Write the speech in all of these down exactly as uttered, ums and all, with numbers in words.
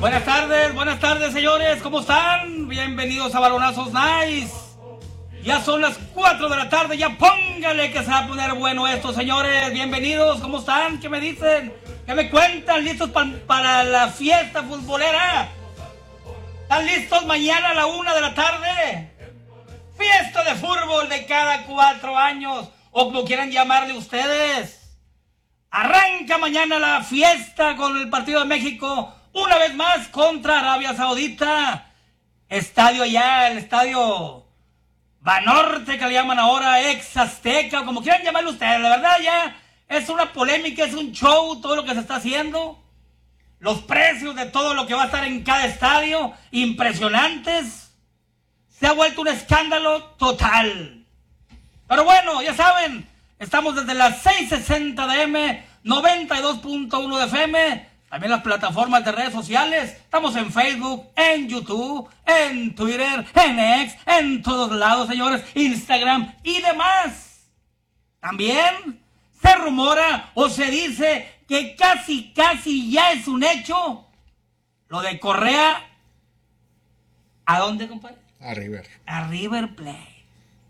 Buenas tardes, buenas tardes, señores, ¿cómo están? Bienvenidos a Balonazos Nice. Ya son las cuatro de la tarde, ya póngale que se va a poner bueno esto, señores. Bienvenidos, ¿cómo están? ¿Qué me dicen? ¿Qué me cuentan? ¿Listos pa para la fiesta futbolera? ¿Están listos mañana a la una de la tarde? Fiesta de fútbol de cada cuatro años, o como quieran llamarle ustedes. Arranca mañana la fiesta con el partido de México, una vez más contra Arabia Saudita. Estadio allá, el estadio Banorte, que le llaman ahora, ex Azteca, como quieran llamarlo ustedes. La verdad ya es una polémica, es un show todo lo que se está haciendo. Los precios de todo lo que va a estar en cada estadio, impresionantes. Se ha vuelto un escándalo total. Pero bueno, ya saben, estamos desde las seis sesenta de M, noventa y dos punto uno de F M, también las plataformas de redes sociales. Estamos en Facebook, en YouTube, en Twitter, en X, en todos lados, señores, Instagram y demás. También se rumora o se dice que casi, casi ya es un hecho lo de Correa. ¿A dónde, compadre? A River. A River Plate.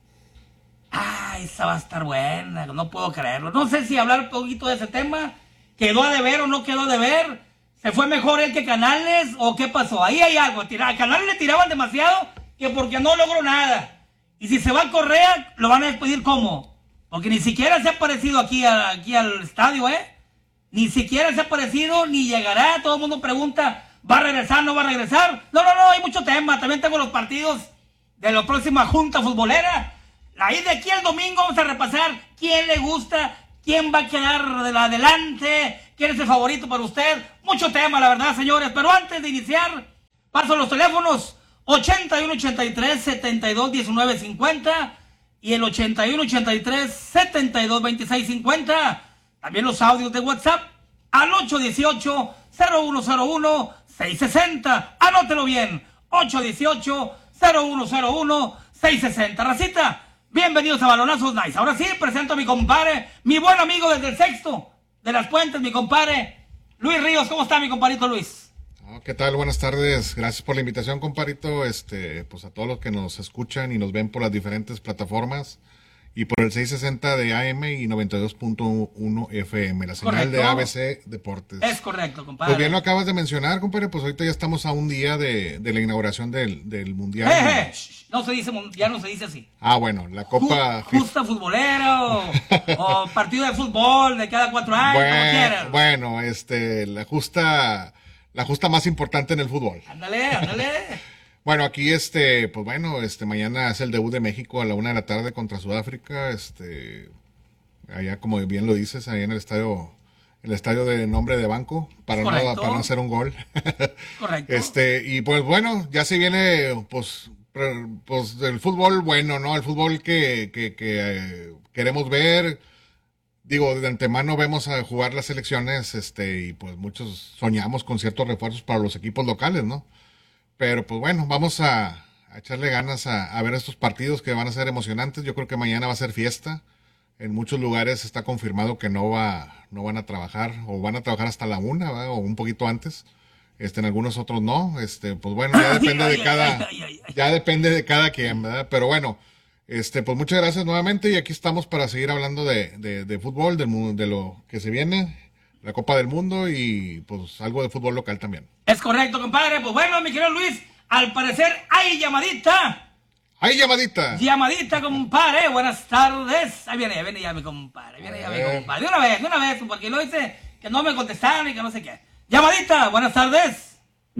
Ah, esa va a estar buena, no puedo creerlo. No sé si hablar un poquito de ese tema. ¿Quedó a deber o no quedó a deber? ¿Se fue mejor él que Canales o qué pasó? Ahí hay algo. A Canales le tiraban demasiado que porque no logró nada. Y si se va a Correa, lo van a despedir ¿cómo? Porque ni siquiera se ha aparecido aquí, a, aquí al estadio, ¿eh? Ni siquiera se ha aparecido, ni llegará. Todo el mundo pregunta, ¿va a regresar, no va a regresar? No, no, no, hay mucho tema. También tengo los partidos de la próxima junta futbolera. Ahí de aquí al domingo vamos a repasar quién le gusta, quién va a quedar de la adelante, quién es el favorito para usted. Mucho tema, la verdad, señores. Pero antes de iniciar, paso los teléfonos ochenta y uno ochenta y tres, setenta y dos diecinueve cincuenta y el ochenta y uno ochenta y tres, setenta y dos veintiséis cincuenta. También los audios de WhatsApp al ocho dieciocho, cero uno cero uno, seiscientos sesenta. Anótelo bien, ocho dieciocho, cero uno cero uno, seiscientos sesenta. Racita, bienvenidos a Balonazos Nice. Ahora sí, presento a mi compadre, mi buen amigo desde el sexto de las Puentes, mi compadre Luis Ríos. ¿Cómo está, mi compadrito Luis? Oh, ¿qué tal? Buenas tardes. Gracias por la invitación, compadrito. Este, pues a todos los que nos escuchan y nos ven por las diferentes plataformas y por el seiscientos sesenta de A M y noventa y dos punto uno F M, la señal correcto de A B C Deportes. Es correcto, compadre. Pues bien lo acabas de mencionar, compadre, pues ahorita ya estamos a un día de, de la inauguración del, del Mundial. Eh, eh, no se dice, ya no se dice así. Ah, bueno, la Copa... Ju justa futbolera o, o partido de fútbol de cada cuatro años, bueno, como quieran. Bueno, este, la justa, la justa más importante en el fútbol. Ándale, ándale. Bueno, aquí este, pues bueno, este mañana es el debut de México a la una de la tarde contra Sudáfrica, este, allá como bien lo dices, allá en el estadio, el estadio de nombre de banco, para no, para no hacer un gol. Correcto. Este, y pues bueno, ya se viene, pues, pues el fútbol bueno, ¿no? El fútbol que, que, que eh, queremos ver. Digo, de antemano vemos a jugar las selecciones, este, y pues muchos soñamos con ciertos refuerzos para los equipos locales, ¿no? Pero pues bueno, vamos a, a echarle ganas a, a ver estos partidos que van a ser emocionantes. Yo creo que mañana va a ser fiesta. En muchos lugares está confirmado que no va, no van a trabajar, o van a trabajar hasta la una, ¿verdad? O un poquito antes. Este, en algunos otros no. Este, pues bueno, ya depende de cada, ya depende de cada quien, ¿verdad? Pero bueno, este, pues muchas gracias nuevamente y aquí estamos para seguir hablando de, de, de fútbol, del, de lo que se viene, la Copa del Mundo y pues algo de fútbol local también. Es correcto, compadre. Pues bueno, mi querido Luis, al parecer hay llamadita. Hay llamadita. Llamadita, compadre. Buenas tardes. Ahí viene, ahí viene ya mi compadre. Viene ya mi compadre. De una vez, de una vez, porque lo dice que no me contestaron y que no sé qué. Llamadita, buenas tardes.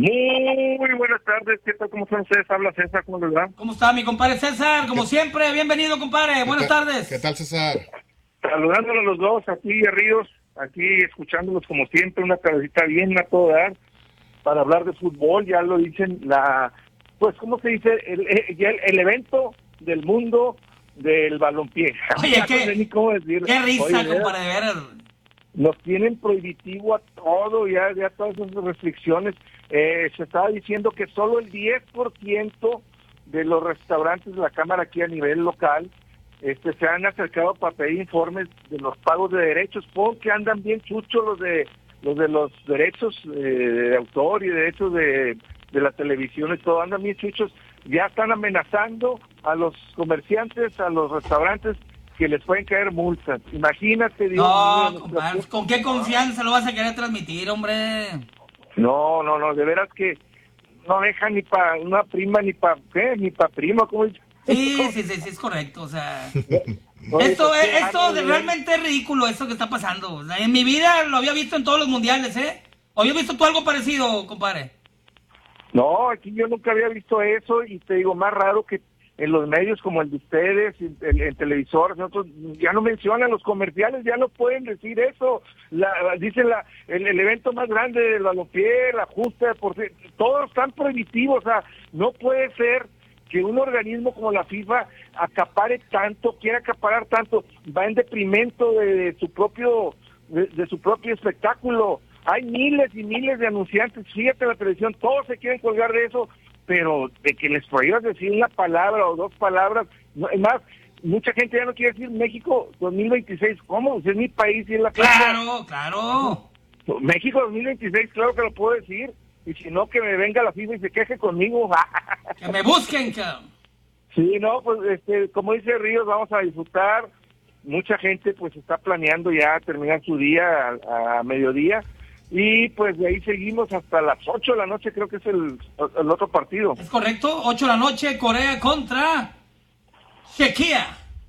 Muy buenas tardes, ¿qué tal? ¿Cómo están ustedes? Habla César, ¿cómo les va? ¿Cómo está mi compadre César? Como siempre, bienvenido, compadre. Buenas tardes. ¿Qué tal, César? Saludándolo a los dos, aquí a Ríos, aquí escuchándolos como siempre, una tardecita bien a todo dar, para hablar de fútbol, ya lo dicen, la, pues, ¿cómo se dice? El, el, el evento del mundo del balompié. Oye, qué, no sé ni cómo decir. Qué risa, Oye, compadre, de veras. Nos tienen prohibitivo a todo, ya, ya todas esas restricciones. Eh, se estaba diciendo que solo el diez por ciento de los restaurantes de la Cámara aquí a nivel local este, se han acercado para pedir informes de los pagos de derechos, porque andan bien chuchos los de los de los derechos eh, de autor y derechos de, de la televisión y todo, andan bien chuchos, ya están amenazando a los comerciantes, a los restaurantes, que les pueden caer multas. Imagínate, Dios No, mío, compadre, nuestra- ¿con qué confianza lo vas a querer transmitir, hombre? No, no, no, de veras que no deja ni para una prima, ni para, ¿qué? Ni para prima, ¿cómo dice? Sí, sí, sí, sí, es correcto, o sea... No, Esto, pues, es, qué esto bárbaro, de- ¿eh? realmente es ridículo, esto que está pasando. O sea, en mi vida lo había visto en todos los mundiales, ¿eh? ¿O había visto tú algo parecido, compadre? No, aquí yo nunca había visto eso y te digo, más raro que en los medios como el de ustedes, en, en, en televisores, nosotros ya no mencionan los comerciales, ya no pueden decir eso. La, dicen la, el, el evento más grande del balompié, la justa deportiva, todos están prohibitivos, o sea, no puede ser que un organismo como la FIFA acapare tanto, quiera acaparar tanto, va en deprimento de, de su propio de, de su propio espectáculo. Hay miles y miles de anunciantes, fíjate la televisión, todos se quieren colgar de eso, pero de que les prohíbas decir una palabra o dos palabras, no, es más, mucha gente ya no quiere decir México dos mil veintiséis, ¿cómo? Si es mi país y es la FIFA. Claro, claro. México dos mil veintiséis, claro que lo puedo decir, y si no, que me venga la FIFA y se queje conmigo. Que me busquen, cabrón. Sí, no, pues este, como dice Ríos, vamos a disfrutar. Mucha gente pues está planeando ya terminar su día a, a mediodía y pues de ahí seguimos hasta las ocho de la noche, creo que es el, el otro partido. Es correcto, ocho de la noche, Corea contra Chequia.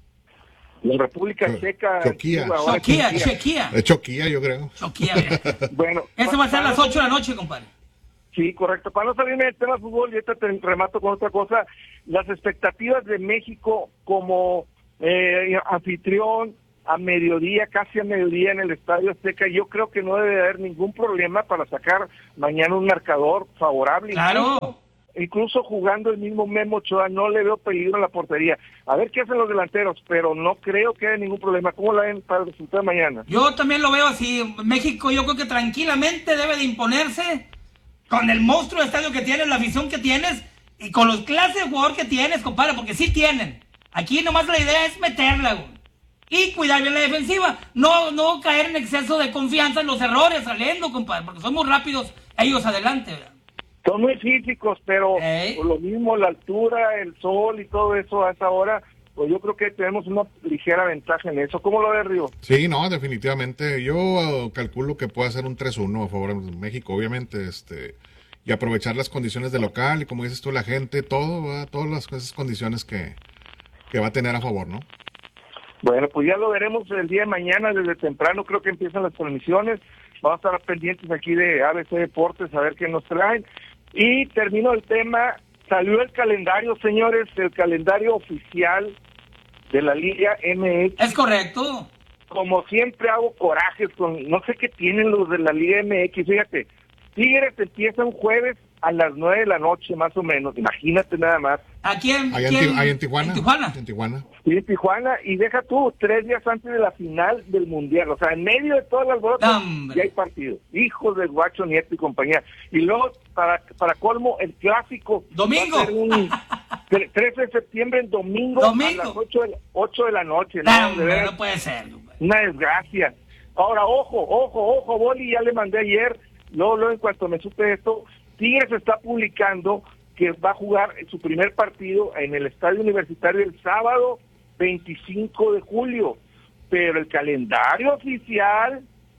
La República Checa. Choquía. Cuba, ahora Chequia, Chequia. Chequia. Es Choquía, yo creo. Chequia, mira. Bueno, Ese va a ser a para las no- ocho de la noche, compadre. Sí, correcto. Para no salirme del tema fútbol, y ahorita te remato con otra cosa, las expectativas de México como eh, anfitrión a mediodía, casi a mediodía en el Estadio Azteca, yo creo que no debe haber ningún problema para sacar mañana un marcador favorable. Claro. Incluso, incluso jugando el mismo Memo Ochoa, no le veo peligro en la portería. A ver qué hacen los delanteros, pero no creo que haya ningún problema. ¿Cómo la ven para el resultado de mañana? Yo también lo veo así. México yo creo que tranquilamente debe de imponerse con el monstruo de estadio que tienes, la afición que tienes y con los clases de jugador que tienes, compadre, porque sí tienen. Aquí nomás la idea es meterla, güey. Y cuidar bien la defensiva. No, no caer en exceso de confianza en los errores saliendo, compadre, porque son muy rápidos ellos adelante, ¿verdad? Son muy físicos, pero Ey. por lo mismo la altura, el sol y todo eso a esa hora, pues yo creo que tenemos una ligera ventaja en eso. ¿Cómo lo ves, Río? Sí, no, definitivamente. Yo uh, calculo que puede ser un tres uno a favor de México, obviamente, este, y aprovechar las condiciones de local y como dices tú, la gente, todo, ¿verdad? Todas las, esas condiciones que, que va a tener a favor, ¿no? Bueno, pues ya lo veremos el día de mañana, desde temprano creo que empiezan las transmisiones. Vamos a estar pendientes aquí de A B C Deportes a ver qué nos traen. Y termino el tema, salió el calendario, señores, el calendario oficial de la Liga M X. Es correcto. Como siempre hago corajes con, no sé qué tienen los de la Liga M X, fíjate, Tigres empieza un jueves a las nueve de la noche más o menos, imagínate nada más. Aquí en, Ahí en, aquí Ti- ahí en Tijuana. En Tijuana. En Tijuana. Y en Tijuana, y deja tú, tres días antes de la final del Mundial, o sea, en medio de todas las botas, ¡Hombre! ya hay partido. Hijos de Guacho, Nieto y compañía. Y luego, para para colmo, el clásico. Domingo. va a ser un tre- trece de septiembre, en domingo, Domingo. a las ocho de la, ocho de la noche. ¿no? ¡No, De hombre, veras, no puede ser, compadre. una desgracia. Ahora, ojo, ojo, ojo, Boli, ya le mandé ayer, luego, luego en cuanto me supe esto, Tigres está publicando que va a jugar su primer partido en el Estadio Universitario el sábado veinticinco de julio, pero el calendario oficial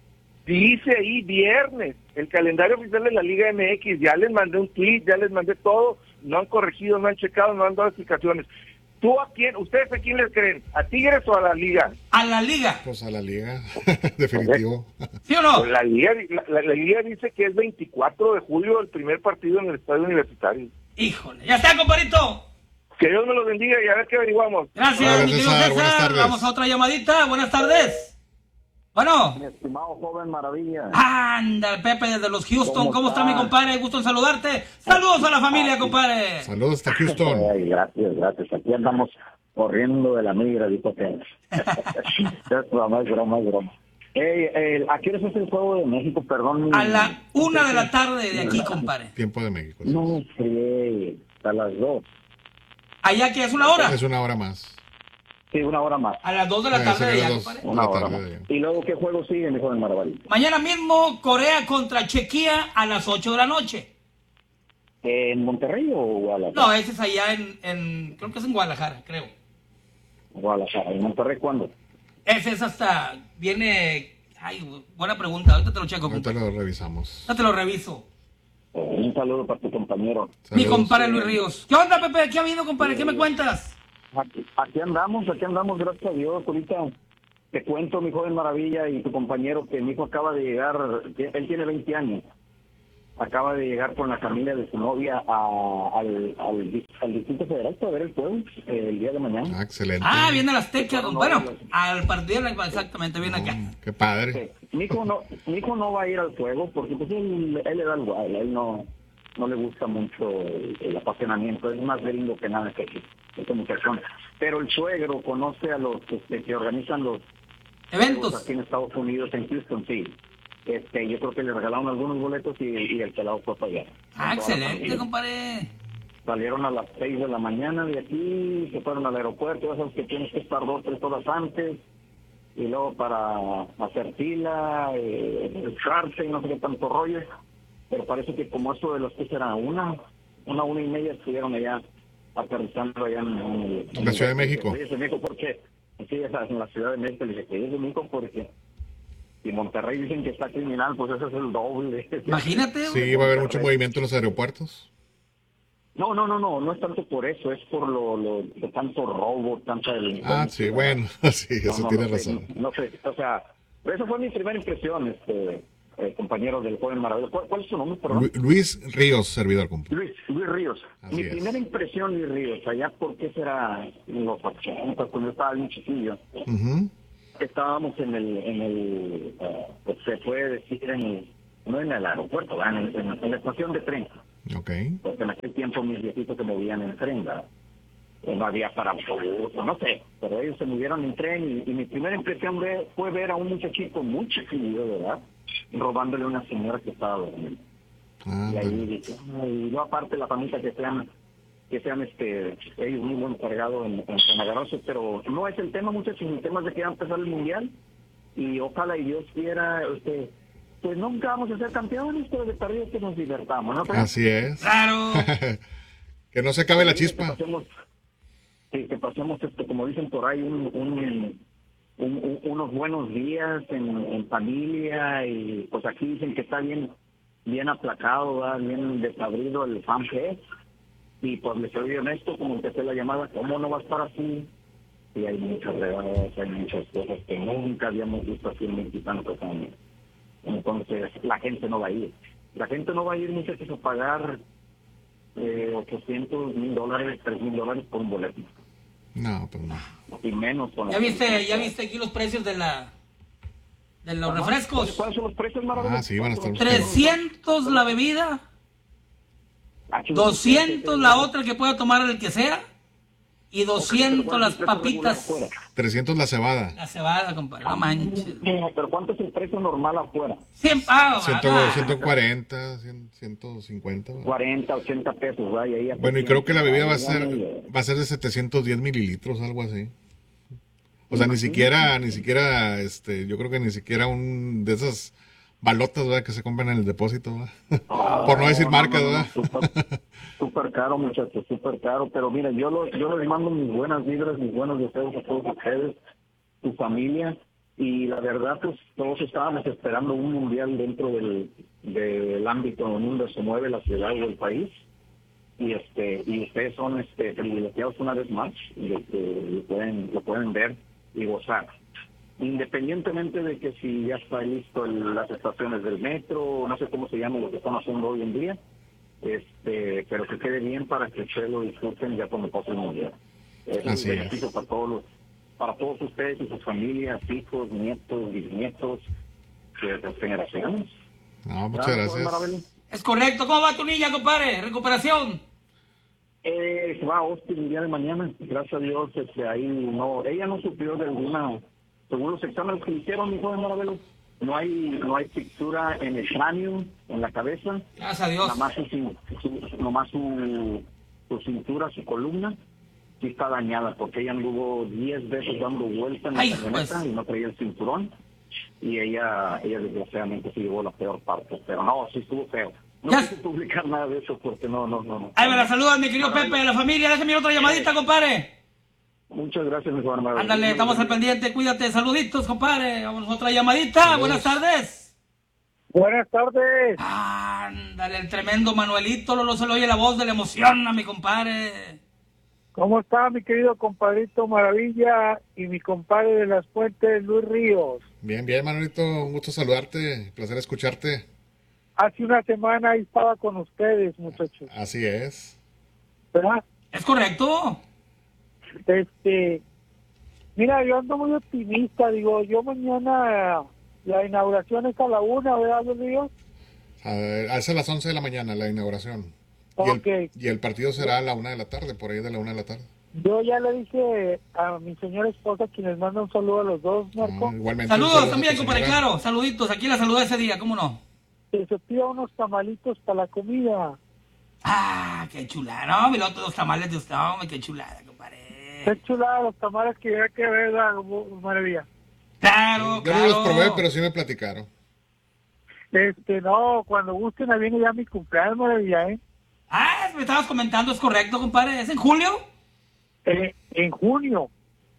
dice ahí viernes, el calendario oficial de la Liga M X, ya les mandé un tweet, ya les mandé todo, no han corregido, no han checado, no han dado explicaciones. ¿Tú a quién, ustedes a quién les creen? ¿A Tigres o a la Liga? A la liga. Pues a la liga, definitivo. ¿Sí o no? Pues la liga, la, la- la liga dice que es veinticuatro de julio el primer partido en el Estadio Universitario. Híjole. Ya está, compadrito. Que Dios me lo bendiga y a ver qué averiguamos. Gracias, Hola, mi querido César, buenas César. tardes. Vamos a otra llamadita. Buenas tardes. Bueno. Mi estimado joven maravilla. Anda, Pepe desde los Houston. ¿Cómo ¿Cómo está está? mi compadre? Gusto en saludarte. Saludos a la familia, compadre. Saludos hasta Houston. Ay, gracias, gracias. Aquí andamos corriendo de la migra, dijo que. Es broma, es broma, es broma. Ey, eh, ¿a qué hora es el juego de México? Perdón. A la una de la tarde de aquí, compadre. Tiempo de México. sí. No sé, a las dos. Allá que es una hora. Es una hora más. Sí, una hora más. A las dos de la Ah, tarde de serían allá, las compadre. dos. Una la hora tarde más. de allá. ¿Y luego qué juego sigue, mi joven Maravilla? Mañana mismo Corea contra Chequia a las ocho de la noche. ¿En Monterrey o Guadalajara? No, ese es allá en, en creo que es en Guadalajara, creo. Guadalajara. ¿En Monterrey cuándo? Ese es hasta, viene, ay, buena pregunta, ahorita te lo checo, Ahorita compadre. lo revisamos. Ahorita te lo reviso. Un saludo para tu compañero. Mi Saludos. compadre Luis Ríos. ¿Qué onda, Pepe? ¿Qué ha habido, compadre? ¿Qué me cuentas? Aquí, aquí andamos, aquí andamos, gracias a Dios. Ahorita te cuento, mi joven Maravilla y tu compañero, que mi hijo acaba de llegar, él tiene veinte años. Acaba de llegar con la familia de su novia a- al, al, al Distrito Federal para ver el juego eh, el día de mañana. Ah, excelente. Ah, viene a las Azteca. No, no, Bueno, no. al partido, exactamente, viene acá. Mm, qué padre. Sí. Mi hijo no, mi hijo no va a ir al juego porque pues él, él le da igual, a él no, no le gusta mucho el, el apasionamiento, es más gringo que nada que esta muchachón. Pero el suegro conoce a los este, que organizan los Eventos. aquí en Estados Unidos, en Houston, sí. Este, yo creo que le regalaron algunos boletos y, y el pelado fue para allá. Ah, Con toda la excelente, familia. compadre. Salieron a las seis de la mañana de aquí, se fueron al aeropuerto, ya sabes que tienes que estar dos, tres horas antes, y luego para hacer fila, eh, echarse y no sé qué tanto rollo, pero parece que como eso de los que será una, una, una y media estuvieron allá aterrizando allá en, en, En la Ciudad de México. Oye, se me dijo, ¿por qué? Sí, ya sabes, en la Ciudad de México, le dije, ¿qué es de México? Porque si Monterrey dicen que está criminal, pues eso es el doble. Imagínate. güey. Sí, va a haber mucho movimiento en los aeropuertos. No, no, no, no, no es tanto por eso, es por lo, lo de tanto robo, tanta delincuencia. Ah, sí, bueno, sí, No, eso no, tiene no sé, razón. No, sé, o sea, pero esa fue mi primera impresión, este, eh, compañero del joven maravilloso. ¿Cuál, cuál es su nombre, perdón? Lu- Luis Ríos, servidor compadre. Luis, Luis Ríos. Así Mi es. primera impresión, Luis Ríos, allá porque será en los ochenta, cuando yo estaba bien chiquillo, Ujú. estábamos en el, en el, eh, pues se puede decir, en el, no en el aeropuerto, ¿verdad? en, en, en la estación de tren. Ok. Porque en aquel tiempo mis viejitos se movían en tren, ¿verdad? Eh, no había para autobús, no sé, pero ellos se movieron en tren y, y mi primera impresión de- fue ver a un muchachito muy chiquillo, ¿verdad? Robándole a una señora que estaba dormida. Ah, Y ahí dije, ay, yo aparte la familia que sean, que sean este, ellos muy encargados en, en, en agarrarse, pero no es el tema, muchachos, el tema es de que va a empezar el mundial y ojalá y Dios quiera, este, pues nunca vamos a ser campeones, pero de perdido que nos divertamos, ¿no? así es. Claro. Que no se acabe la Que chispa. pasemos, sí, que pasemos esto, como dicen por ahí, un, un, un- un- unos buenos días en, en familia y pues aquí dicen que está bien bien aplacado, ¿verdad? Bien desabrido el fanpage y pues les soy honesto, como empecé la llamada, ¿cómo no va a estar así? Y hay muchas regadas, hay muchas cosas que nunca habíamos visto así en veintitantos años. Entonces la gente no va a ir. La gente no va a ir, muchachos, a pagar eh, ochocientos mil dólares, tres mil dólares por un boleto. No, pues no. Y menos con ¿Ya la- viste, ya viste aquí los precios de la de los Ajá. refrescos? ¿Cuáles son los precios, Maravilla? Ah, sí, van a estar- trescientos la bebida, Ah, chulo. doscientos la otra que pueda tomar el que sea y doscientos las papitas. trescientos la cebada. La cebada, compadre, no manches. No, pero ¿cuánto es el precio normal afuera? cien, ah, cien, ah, ciento cuarenta, cien, ciento cincuenta. ¿verdad? cuarenta, ochenta pesos, vaya. Ahí Bueno, y creo que la bebida va a ser va a ser de setecientos diez mililitros, algo así. O sea, ni siquiera, ni siquiera, este, yo creo que ni siquiera un de esas balotas, ¿verdad? Que se compran en el depósito, ¿verdad? Por no decir marcas, ¿verdad? Súper, súper caro, muchachos, súper caro. Pero mira, yo, lo, yo les mando mis buenas vibras, mis buenos deseos a todos ustedes, tu familia. Y la verdad, pues todos estábamos esperando un mundial dentro del, del ámbito donde se mueve la ciudad o el país. Y este y ustedes son este privilegiados una vez más, de que lo pueden, lo pueden ver y gozar. Independientemente de que si ya está listo el- las estaciones del metro, no sé cómo se llama lo que están haciendo hoy en día, este pero que quede bien para que ustedes lo disfruten ya cuando pase el mundial. Es un Así es. beneficio para todos los, para todos ustedes y sus familias, hijos, nietos, bisnietos, de las generaciones. No, muchas ¿Verdad, joven gracias. Maravilla? Es correcto. ¿Cómo va tu niña, compadre? ¿Recuperación? Eh, se va a Austin el día de mañana, gracias a Dios, este, ahí no, ella no sufrió de alguna, según los exámenes que le hicieron, mi joven Maravelo, no hay, no hay fractura en el cráneo, en la cabeza, Gracias a Dios. nada más su, cin- su- nomás su, su cintura, su columna, sí está dañada, porque ella anduvo diez veces dando vueltas en la Ay, camioneta pues. y no traía el cinturón, y ella, ella desgraciadamente se llevó la peor parte, pero no, sí estuvo feo. No Ya. quise publicar nada de eso porque no, no, no. no. Ahí me la saludas, mi querido Pepe, de la familia. Déjame otra llamadita, compadre. Muchas gracias, mi Juan Manuel. Ándale, estamos al pendiente. Cuídate. Saluditos, compadre. Vamos a otra llamadita. Saludos. Buenas tardes. Buenas tardes. Ándale, el tremendo Manuelito. No se le oye la voz de la emoción a mi compadre. ¿Cómo está mi querido compadrito Maravilla y mi compadre de las Fuentes, Luis Ríos? Bien, bien, Manuelito, un gusto saludarte, placer escucharte. Hace una semana ahí estaba con ustedes, muchachos. Así es. ¿Verdad? ¿Es correcto? Este, mira, yo ando muy optimista. Digo, yo mañana la inauguración es a la una, ¿verdad, Luis Ríos? A ver, es a las once de la mañana la inauguración. Y Ok. el, y el partido será a la una de la tarde, por ahí de la una de la tarde. Yo ya le dije a mi señora esposa, quien les manda un saludo a los dos, Marco, Ah, igualmente. un Saludos saludo a también, tu compadre, señora. claro. Saluditos. Aquí la saludé ese día, ¿cómo no? que se pida unos tamalitos para la comida. Ah, qué chulada. No, mi loto, los tamales de usted. Hombre, qué chulada, compadre. Qué chulada los tamales que ya que ver, la Maravilla. Claro, Yo claro. no los probé, pero sí me platicaron. Este, no, cuando gusten, ahí viene ya mi cumpleaños, Maravilla, ¿eh? Ah, me estabas comentando, es correcto, compadre. ¿Es en julio? Eh, en junio.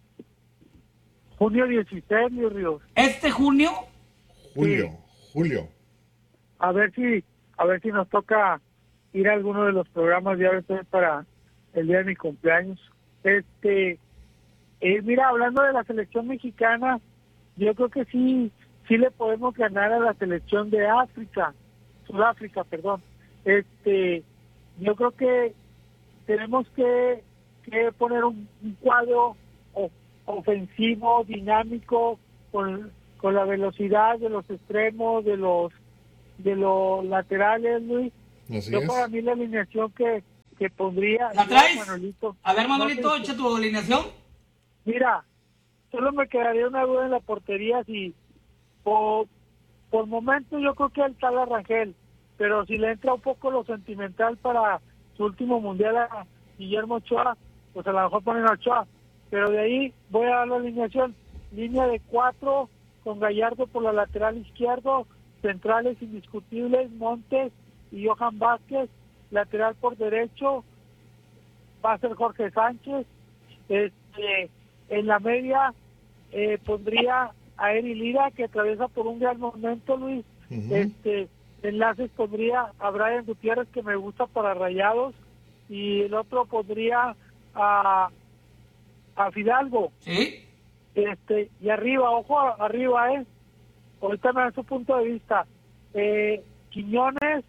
Junio dieciséis, mi Ríos. ¿Este junio? Julio, Julio. A ver si, a ver si nos toca ir a alguno de los programas de ahora para el día de mi cumpleaños. Este, eh, mira, hablando de la selección mexicana, yo creo que sí, sí le podemos ganar a la selección de África, Sudáfrica, perdón. Este, yo creo que tenemos que, que poner un, un cuadro o- ofensivo, dinámico, con, con la velocidad de los extremos, de los de los laterales, Luis. Así Yo es. para mí la alineación que, que pondría... ¿La traes? Manolito, A ver, Manolito, no sé, echa tu alineación. mira, solo me quedaría una duda en la portería si por, por momentos yo creo que el tal Rangel, pero si le entra un poco lo sentimental para su último mundial a Guillermo Ochoa, pues a lo mejor ponen a Ochoa, pero de ahí voy a dar la alineación, línea de cuatro con Gallardo por la lateral izquierdo, centrales indiscutibles, Montes y Johan Vázquez, lateral por derecho va a ser Jorge Sánchez, este, en la media eh, pondría a Eri Lira, que atraviesa por un gran momento, Luis. Ujú. Este, enlaces pondría a Brian Gutiérrez, que me gusta para Rayados, y el otro pondría a, a Fidalgo. ¿Sí? Este, y arriba, ojo, arriba, eh. Ahorita me da su punto de vista. Eh, Quiñones,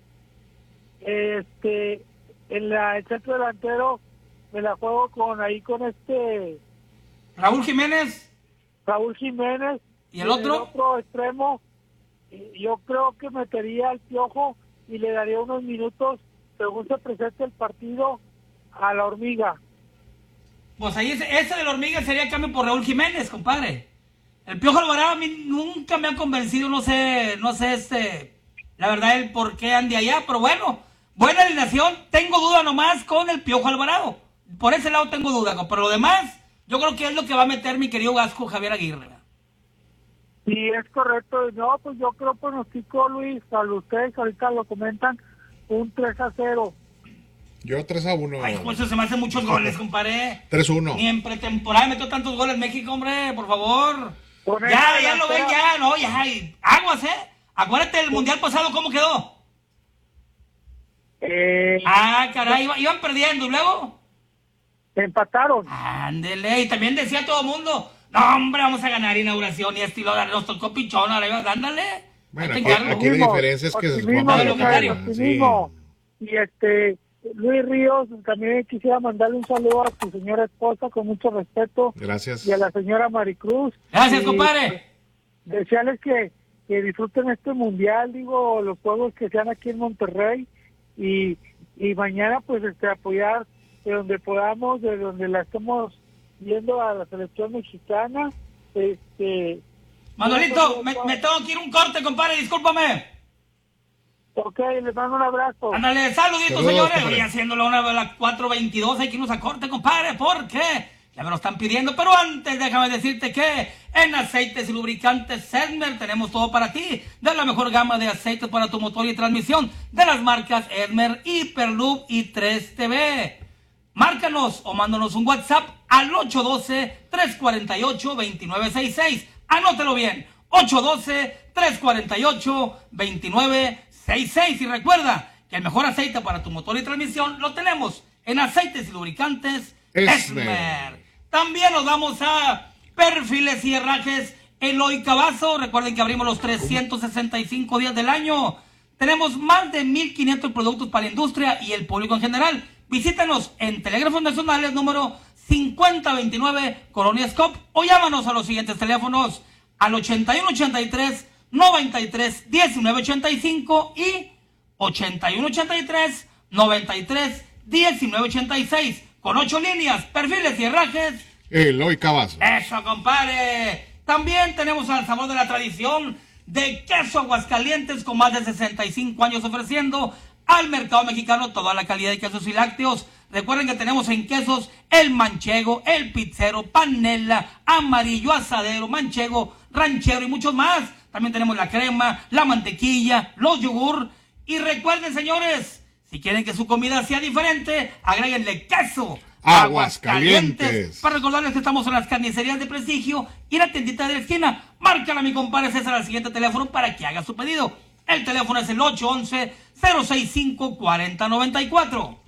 este, en la, el centro delantero me la juego con ahí con este Raúl Jiménez. Raúl Jiménez. ¿Y el otro? En el otro extremo, eh, yo creo que metería al Piojo y le daría unos minutos, según se presente el partido, a la Hormiga. Pues ahí ese, ese de la hormiga sería el cambio por Raúl Jiménez, compadre. El Piojo Alvarado a mí nunca me ha convencido, no sé, no sé este, la verdad el por qué ande allá, pero bueno, buena alineación, tengo duda nomás con el Piojo Alvarado. Por ese lado tengo duda, pero lo demás, yo creo que es lo que va a meter mi querido Gasco Javier Aguirre. Sí, es correcto. No, pues yo creo pronostico, Luis, a ustedes ahorita lo comentan, un tres a cero. Yo tres a uno. Ay, pues se me hacen muchos goles, compadre. tres uno. Ni en pretemporada metió tantos goles México, hombre, por favor. Con Ya, esa ya lo ven, delantera- ya, no, ya. y Aguas, ¿eh? Acuérdate del mundial pasado, ¿cómo quedó? Eh, Ah, caray, iba- iban perdiendo, ¿y luego? empataron. Ándele, y también decía todo el mundo, no, hombre, vamos a ganar inauguración y estilo, nos tocó pichón, ahora iba, ándale. Bueno, Ahí te aquí, encargo. aquí la Optimismo, diferencia es que optimismo, vamos a la locario, localidad, sí. optimismo. Y este, Luis Ríos, también quisiera mandarle un saludo a tu señora esposa con mucho respeto Gracias. y a la señora Maricruz. Gracias, Y, compadre. desearles que, que disfruten este mundial, digo, los juegos que sean aquí en Monterrey y, y mañana pues este apoyar de donde podamos, de donde la estemos viendo a la selección mexicana. Este, Manolito, me, me tengo que ir un corte, compadre, discúlpame. Ok, les mando un abrazo. Ándale, saluditos, Saludos, señores. compadre. Voy haciéndolo una de las cuatro veintidós. Hay que irnos a corte, compadre. ¿Por qué? Ya me lo están pidiendo. Pero antes, déjame decirte que en aceites y lubricantes Edmer tenemos todo para ti. De la mejor gama de aceites para tu motor y transmisión. De las marcas Edmer, Hyperloop y tres T V. Márcanos o mándanos un WhatsApp al ocho uno dos, tres cuatro ocho, dos nueve seis seis. Anótelo bien. ocho uno dos, tres cuatro ocho, dos nueve seis seis. Y recuerda que el mejor aceite para tu motor y transmisión lo tenemos en aceites y lubricantes Esmer. Esmer. También nos vamos a perfiles y herrajes Eloy Cavazo. Recuerden que abrimos los trescientos sesenta y cinco días del año. Tenemos más de mil quinientos productos para la industria y el público en general. Visítanos en Telégrafos Nacionales número cincuenta veintinueve, Colonia Scop, o llámanos a los siguientes teléfonos al ochenta y uno ochenta y tres, noventa y tres, diecinueve ochenta y cinco y ochenta y uno ochenta y tres, noventa y tres, diecinueve ochenta y seis, con ocho líneas, perfiles y herrajes. Eloy Cavazo. Eso, compadre. También tenemos al sabor de la tradición de queso Aguascalientes, con más de sesenta y cinco años ofreciendo al mercado mexicano toda la calidad de quesos y lácteos. Recuerden que tenemos en quesos el manchego, el pizzero, panela, amarillo, asadero, manchego, ranchero y muchos más. También tenemos la crema, la mantequilla, los yogur. Y recuerden, señores, si quieren que su comida sea diferente, agréguenle queso Aguascalientes. Para recordarles que estamos en las carnicerías de prestigio y la tiendita de la esquina. Márcala, mi compadre César, al siguiente teléfono para que haga su pedido. El teléfono es el ocho once, cero sesenta y cinco, cuarenta noventa y cuatro.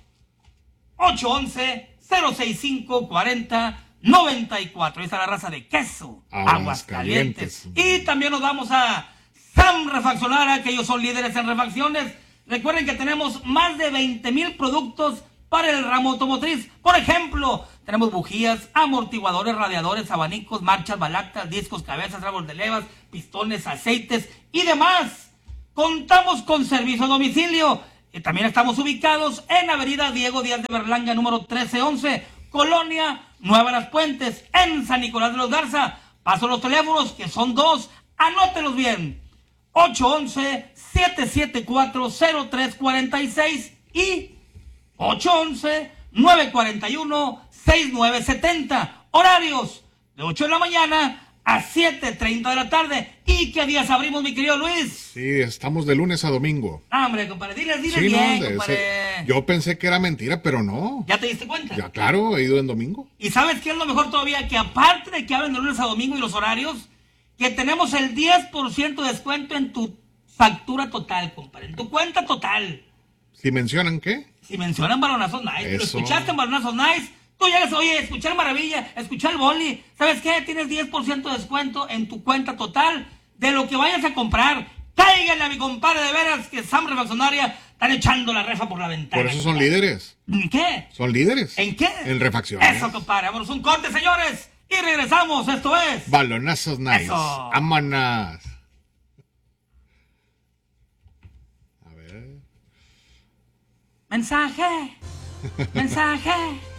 ocho once, cero sesenta y cinco, cuarenta noventa y cuatro. Ahí está la raza de queso Aguascalientes. Aguascalientes. Y también nos vamos a Sam Refaccionara, que ellos son líderes en refacciones. Recuerden que tenemos más de veinte mil productos para el ramo automotriz. Por ejemplo, tenemos bujías, amortiguadores, radiadores, abanicos, marchas, balactas, discos, cabezas, tragos de levas, pistones, aceites y demás. Contamos con servicio a domicilio. Y también estamos ubicados en Avenida Diego Díaz de Berlanga, número trece once, Colonia Nueva Las Puentes, en San Nicolás de los Garza. Paso los teléfonos, que son dos. Anótelos bien. ocho once, siete siete cuatro, cero tres cuatro seis y ocho once, nueve cuatro uno, seis nueve siete cero. Horarios de ocho de la mañana a siete treinta de la tarde. ¿Y qué días abrimos, mi querido Luis? Sí, estamos de lunes a domingo. Ah, hombre, compadre, diles, diles Sí, bien, no, de- compadre. se- yo pensé que era mentira, pero no. ¿Ya te diste cuenta? Ya, claro, he ido en domingo. ¿Y sabes qué es lo mejor todavía? Que aparte de que abren de lunes a domingo y los horarios, que tenemos el diez por ciento de descuento en tu factura total, compadre, en tu cuenta total. Si mencionan qué, Si mencionan Balonazos Nice, lo Eso. escuchaste en Balonazos Nice, tú llegas, oye, escuchar Maravilla, escuchar el Boli, ¿sabes qué? Tienes diez por ciento de descuento en tu cuenta total de lo que vayas a comprar. Cáiganle a mi compadre, de veras, que Sam Refaccionaria están echando la refa por la ventana. por eso son líderes. ¿En qué? Son líderes. ¿En qué? En refacciones. Eso, compadre, vámonos un corte, señores, y regresamos, esto es... Balonazos nice. Eso. Vámonos. A ver. Mensaje, mensaje.